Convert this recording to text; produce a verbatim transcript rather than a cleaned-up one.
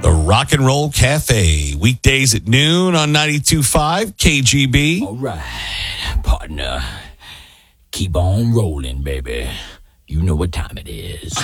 The Rock and Roll Cafe, weekdays at noon on ninety-two point five K G B. All right, partner. Keep on rolling, baby. You know what time it is.